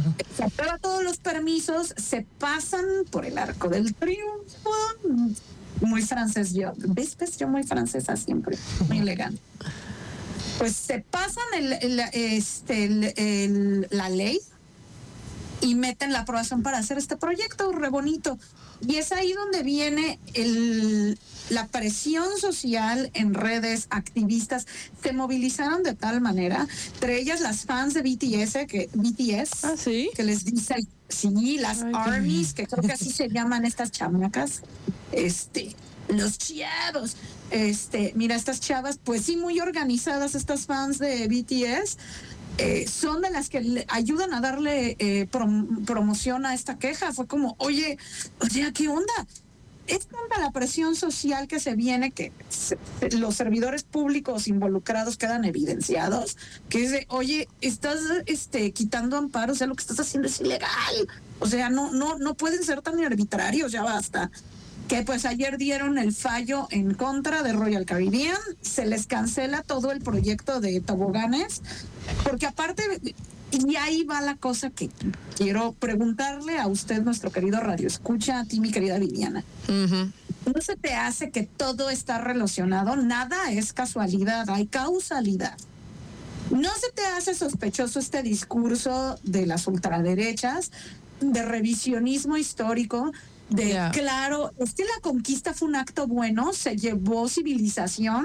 Se aprueba todos los permisos, se pasan por el Arco del Triunfo. Muy francés yo. ¿Ves? Yo muy francesa siempre, muy elegante. Pues se pasan la ley y meten la aprobación para hacer este proyecto re bonito. Y es ahí donde viene la presión social en redes, activistas se movilizaron de tal manera, entre ellas las fans de BTS, que les dicen, sí, las armies, que creo que así se llaman estas chamacas, los chavos, mira, estas chavas, pues sí, muy organizadas, estas fans de BTS, son de las que le ayudan a darle promoción a esta queja. Fue como, oye, o sea, ¿qué onda? Es tanta la presión social que se viene que los servidores públicos involucrados quedan evidenciados, que es de, oye, estás quitando amparos, o sea, lo que estás haciendo es ilegal. O sea, no pueden ser tan arbitrarios, ya basta. Que pues ayer dieron el fallo en contra de Royal Caribbean, se les cancela todo el proyecto de toboganes, porque aparte, y ahí va la cosa que quiero preguntarle a usted, nuestro querido Radio Escucha, a ti, mi querida Viviana. Uh-huh. ¿No se te hace que todo está relacionado? Nada es casualidad, hay causalidad. ¿No se te hace sospechoso este discurso de las ultraderechas, de revisionismo histórico? Claro, es que la conquista fue un acto bueno, se llevó civilización.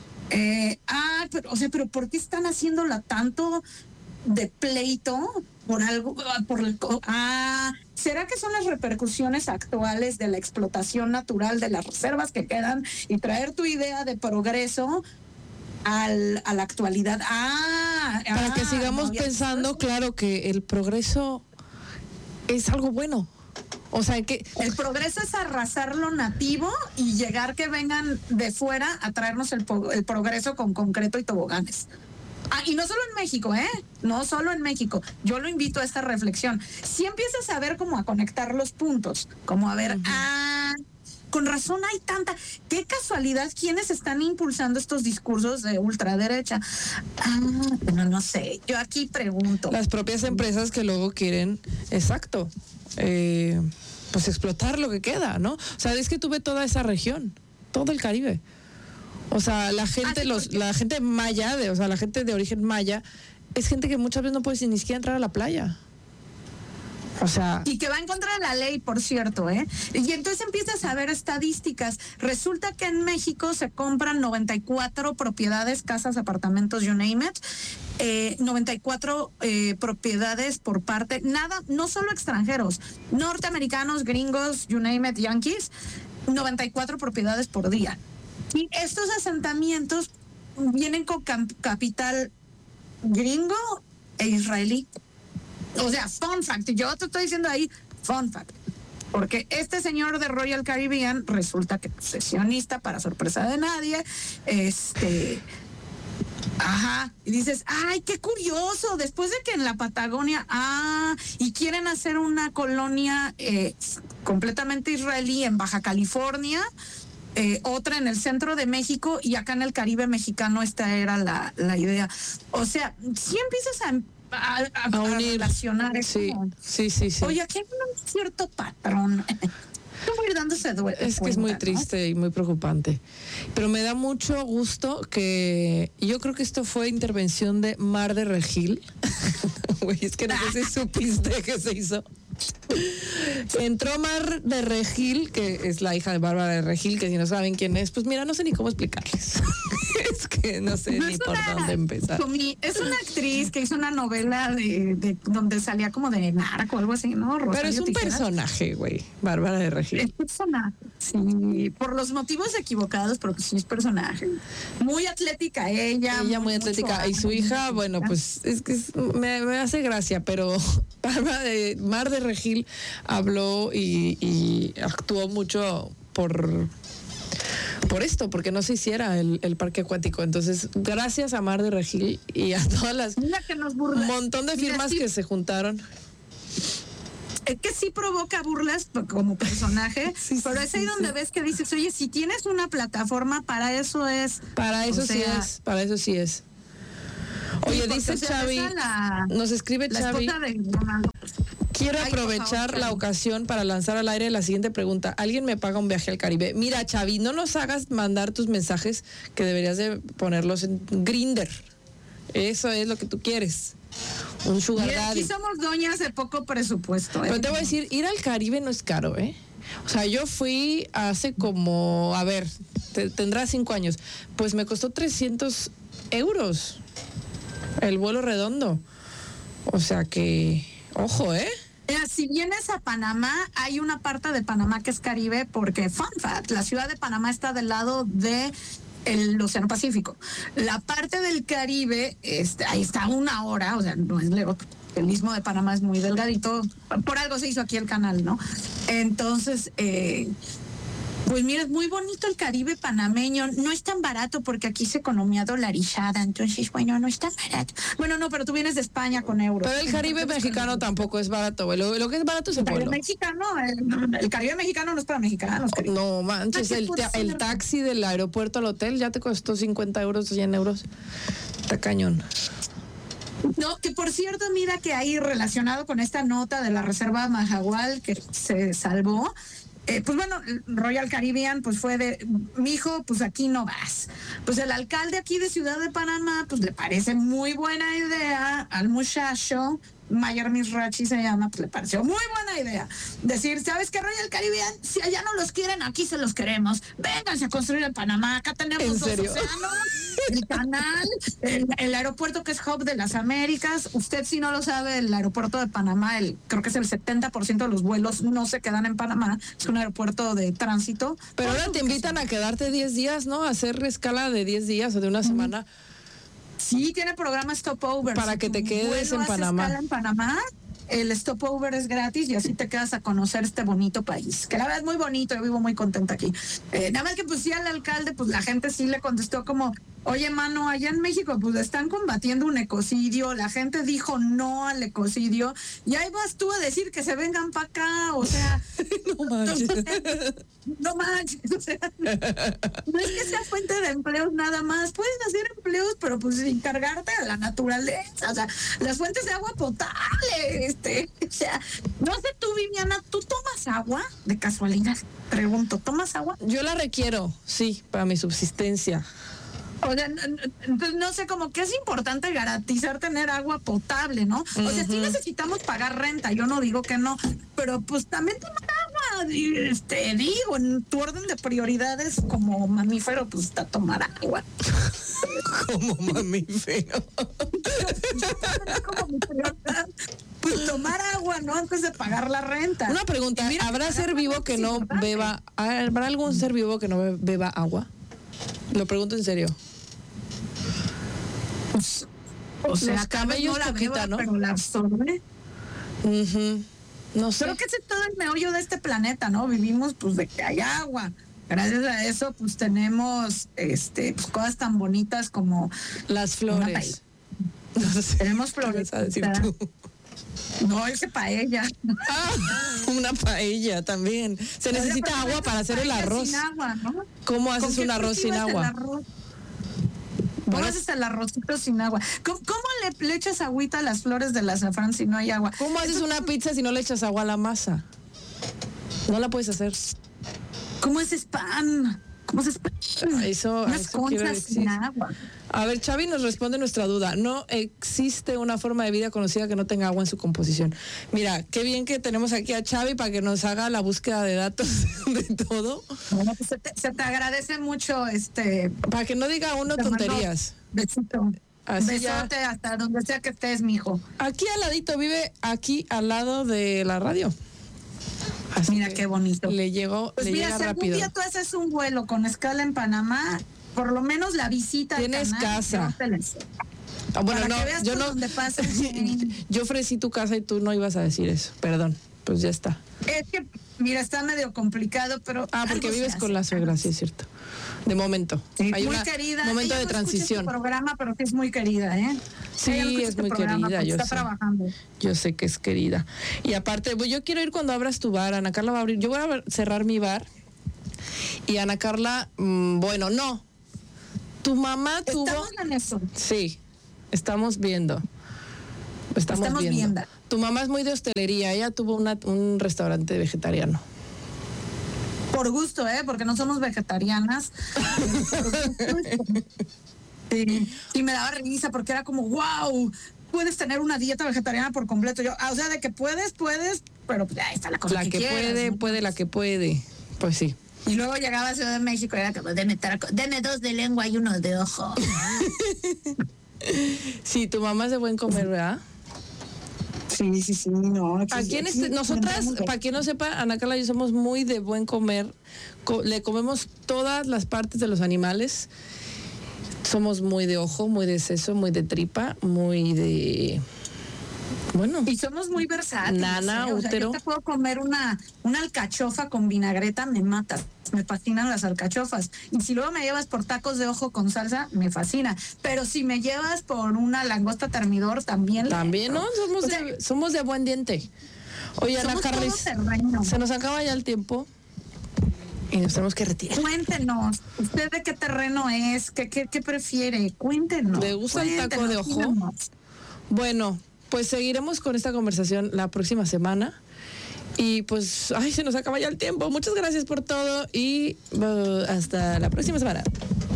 Pero ¿por qué están haciéndola tanto de pleito por algo? ¿Será que son las repercusiones actuales de la explotación natural de las reservas que quedan y traer tu idea de progreso a la actualidad? Para que sigamos pensando, claro, que el progreso es algo bueno. O sea, que el progreso es arrasar lo nativo y llegar que vengan de fuera a traernos el progreso con concreto y toboganes. Y no solo en México, no solo en México. Yo lo invito a esta reflexión. Si empiezas a ver como a conectar los puntos, como a ver, con razón hay tanta. Qué casualidad, ¿quiénes están impulsando estos discursos de ultraderecha? Bueno, no sé. Yo aquí pregunto. Las propias empresas que luego quieren, exacto. Pues explotar lo que queda, ¿no? O sea, es que tuve toda esa región, todo el Caribe. O sea, la gente, la gente maya, la gente de origen maya, es gente que muchas veces no puede ni siquiera entrar a la playa. O sea, y que va en contra de la ley, por cierto, Y entonces empiezas a ver estadísticas. Resulta que en México se compran 94 propiedades, casas, apartamentos, you name it. 94 propiedades por parte, no solo extranjeros, norteamericanos, gringos, you name it, yankees, 94 propiedades por día. Y estos asentamientos vienen con capital gringo e israelí. O sea, fun fact, yo te estoy diciendo ahí, fun fact, porque este señor de Royal Caribbean resulta que es sesionista, para sorpresa de nadie, y dices, ay, qué curioso, después de que en la Patagonia, y quieren hacer una colonia completamente israelí en Baja California, otra en el centro de México, y acá en el Caribe mexicano esta era la idea. O sea, si empiezas a relacionar eso. Sí. Oye, aquí hay un cierto patrón. Voy a ir dándose es que es muy triste, ¿no? Y muy preocupante. Pero me da mucho gusto que yo creo que esto fue intervención de Mar de Regil. Güey, es que no sé si supiste que se hizo. Entró Mar de Regil, que es la hija de Bárbara de Regil, que si no saben quién es, pues mira, no sé ni cómo explicarles. Es que no sé ni por dónde empezar. Es una actriz que hizo una novela de donde salía como de narco o algo así, ¿no? Rosario Pero es un Tijeras. Personaje, güey, Bárbara de Regil. Es personaje, sí, por los motivos equivocados, pero que sí es personaje. Muy atlética ella. Ella muy atlética. Y su hija, bueno, pues es que me hace gracia, pero Mar de Regil habló y actuó mucho por esto, porque no se hiciera el parque acuático. Entonces, gracias a Mar de Regil y a todas las un montón de firmas que se juntaron. Es que sí provoca burlas como personaje, pero es ahí donde ves que dices, oye, si tienes una plataforma, para eso es. Para eso sí es. Oye, dice Xavi, nos escribe Xavi. Quiero aprovechar la ocasión para lanzar al aire la siguiente pregunta. ¿Alguien me paga un viaje al Caribe? Mira, Xavi, no nos hagas mandar tus mensajes, que deberías de ponerlos en Grindr. Eso es lo que tú quieres. Un sugar daddy. Aquí somos doñas de poco presupuesto. Pero te voy a decir, ir al Caribe no es caro, ¿eh? O sea, yo fui hace como, a ver, tendrá 5 años. Pues me costó 300 euros el vuelo redondo. O sea que, ojo, ¿eh? Si vienes a Panamá, hay una parte de Panamá que es Caribe, porque, fun fact, la ciudad de Panamá está del lado de el Océano Pacífico. La parte del Caribe, ahí está 1 hora, o sea, no es lejos. El Istmo de Panamá es muy delgadito, por algo se hizo aquí el canal, ¿no? Entonces, pues mira, es muy bonito el Caribe panameño. No es tan barato porque aquí es economía dolarizada, entonces, bueno, no es tan barato. Bueno, no, pero tú vienes de España con euros. Pero el Caribe mexicano tampoco es barato, güey. Lo que es barato es el pueblo. El Caribe mexicano no es para mexicanos. No manches, el taxi del aeropuerto al hotel ya te costó 50 euros, 100 euros. Está cañón. No, que por cierto, mira que ahí relacionado con esta nota de la reserva Mahahual que se salvó, pues bueno, Royal Caribbean pues fue de, mijo, pues aquí no vas. Pues el alcalde aquí de Ciudad de Panamá pues le parece muy buena idea al muchacho, Mayer Misrachi se llama, pues le pareció muy buena idea decir, ¿sabes qué, Royal Caribbean? Si allá no los quieren, aquí se los queremos. Vénganse a construir en Panamá, acá tenemos 2 océanos, el canal, el aeropuerto que es Hub de las Américas. Usted, si no lo sabe, el aeropuerto de Panamá, creo que es el 70% de los vuelos no se quedan en Panamá, es un aeropuerto de tránsito. Pero ahora te invitan a quedarte 10 días, ¿no? A hacer escala de 10 días o de una semana. Sí, tiene programa Stopover. Para que te quedes en Panamá. En Panamá, el Stopover es gratis y así te quedas a conocer este bonito país, que la verdad es muy bonito, yo vivo muy contenta aquí. Nada más que pues sí al alcalde, pues la gente sí le contestó como, oye, mano, allá en México pues están combatiendo un ecocidio, la gente dijo no al ecocidio, y ahí vas tú a decir que se vengan para acá, o sea... No manches. No manches, o sea, no es que sea fuente de empleos nada más, puedes hacer empleos, pero pues sin cargarte a la naturaleza, o sea, las fuentes de agua potable, o sea, no sé tú, Viviana, ¿tú tomas agua de casualidad? Pregunto, ¿tomas agua? Yo la requiero, sí, para mi subsistencia. O sea, entonces no sé, como que es importante garantizar tener agua potable, ¿no? O sea, sí necesitamos pagar renta, yo no digo que no, pero pues también tomar agua, digo, en tu orden de prioridades como mamífero, pues está tomar agua. Como mamífero. Como mi prioridad, pues tomar agua, ¿no? Antes de pagar la renta. Una pregunta, mira, ¿habrá ser vivo que no beba, habrá algún ser vivo que no beba agua? Lo pregunto en serio. Pues, o sea, los camellos no poquita, ¿no? Pero la absorbe. No sé. Creo que ese es todo el meollo de este planeta, ¿no? Vivimos pues de que hay agua. Gracias a eso pues tenemos pues, cosas tan bonitas como las flores. No sé, tenemos flores. ¿Qué vas a decir tú? No, es que paella. Una paella también. Se necesita agua para hacer el arroz. Sin agua, ¿no? ¿Cómo haces un arroz sin agua? ¿Cómo haces el arrocito sin agua? ¿Cómo le echas agüita a las flores del azafrán si no hay agua? ¿Cómo haces una pizza si no le echas agua a la masa? No la puedes hacer. ¿Cómo haces pan? ¿Cómo haces pan? Eso quiero decir. Sin agua. A ver, Xavi nos responde nuestra duda. No existe una forma de vida conocida que no tenga agua en su composición. Mira, qué bien que tenemos aquí a Xavi para que nos haga la búsqueda de datos de todo. Bueno, pues se te agradece mucho, para que no diga uno tonterías. Besito. Así besote ya. Hasta donde sea que estés, mijo. Aquí al ladito, vive aquí al lado de la radio. Así mira qué bonito. Le llegó, pues le mira, llega si rápido. algún día tú haces un vuelo con escala en Panamá, por lo menos la visita. Tienes canal, casa. Bueno, no, yo no. Yo ofrecí tu casa y tú no ibas a decir eso. Perdón, pues ya está. Es que, mira, está medio complicado, pero. Porque vives con la suegra, sí es cierto. De momento. Sí, hay muy un querida. momento ella de no transición. Este programa, pero que es muy querida, ¿eh? Sí, es muy querida, yo está sé. Trabajando. Yo sé que es querida. Y aparte, pues yo quiero ir cuando abras tu bar. Ana Carla va a abrir. Yo voy a cerrar mi bar. Y Ana Carla, bueno, no. Tu mamá tuvo. Estamos en eso. Sí. Estamos viendo. Estamos viendo. Tu mamá es muy de hostelería. Ella tuvo un restaurante vegetariano. Por gusto, porque no somos vegetarianas. Sí. Y me daba risa porque era como, wow, puedes tener una dieta vegetariana por completo. Yo, o sea, de que puedes, pero pues, ahí está la cosa. La que quieras, puede, ¿no? puede, la que puede. Pues sí. Y luego llegaba a Ciudad de México y era como, deme 2 de lengua y 1 de ojo. Sí, tu mamá es de buen comer, ¿verdad? Sí, no. Aquí nosotras, para quien no sepa, Ana Carla y yo somos muy de buen comer. Le comemos todas las partes de los animales. Somos muy de ojo, muy de seso, muy de tripa, muy de... Bueno. Y somos muy versátiles. Nana, O sea, útero. yo te puedo comer una alcachofa con vinagreta, me matas. Me fascinan las alcachofas. Y si luego me llevas por tacos de ojo con salsa, me fascina. Pero si me llevas por una langosta termidor, también. También, ¿no? Somos de buen diente. Oye, Ana Carlis, se nos acaba ya el tiempo y nos tenemos que retirar. Cuéntenos, ¿usted de qué terreno es? ¿Qué prefiere? Cuéntenos. ¿Le gusta el taco de ojo? Díganos. Bueno, pues seguiremos con esta conversación la próxima semana. Y pues, se nos acaba ya el tiempo. Muchas gracias por todo y hasta la próxima semana.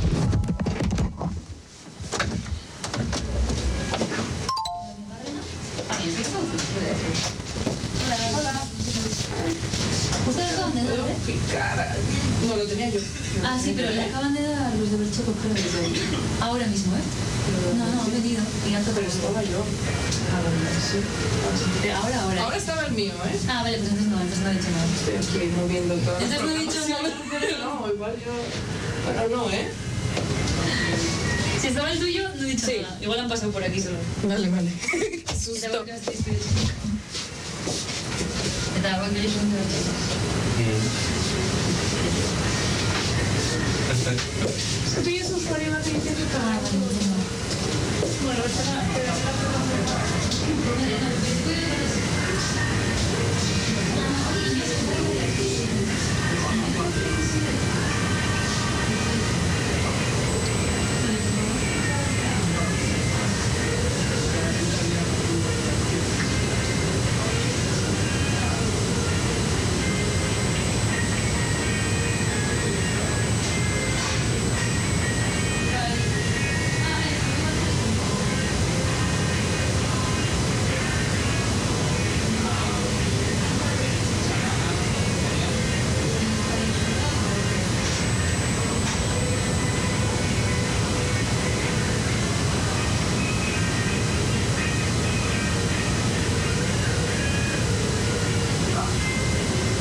¿Ustedes acaban de dar? No, lo tenía yo. Ah, sí, pero le acaban de dar los de Bercheco, creo. Ahora mismo, No, he venido. Pero estaba yo. Ahora. Ahora estaba el mío, Ah, vale, pues entonces no he dicho nada. Estoy aquí moviendo todo. Entonces no he dicho nada. No, igual yo... Bueno, no, Si estaba el tuyo, no he dicho nada. Igual han pasado por aquí solo. Vale. Qué susto. Estaba que le hizo un derecho. ¿Tú ya es usuario de la Bueno,